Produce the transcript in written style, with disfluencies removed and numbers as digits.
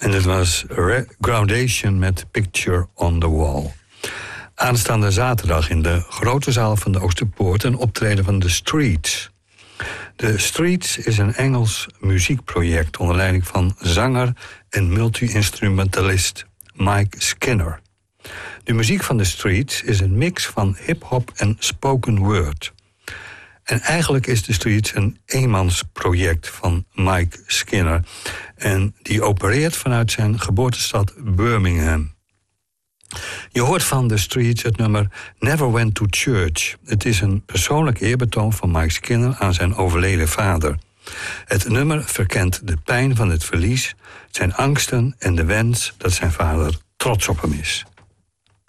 En dit was Groundation met Picture on the Wall. Aanstaande zaterdag in de grote zaal van de Oosterpoort een optreden van The Streets. The Streets is een Engels muziekproject onder leiding van zanger en multi-instrumentalist Mike Skinner. De muziek van The Streets is een mix van hip-hop en spoken word. En eigenlijk is The Streets een eenmansproject van Mike Skinner. En die opereert vanuit zijn geboortestad Birmingham. Je hoort van The Streets het nummer Never Went to Church. Het is een persoonlijk eerbetoon van Mike Skinner aan zijn overleden vader. Het nummer verkent de pijn van het verlies, zijn angsten en de wens dat zijn vader trots op hem is.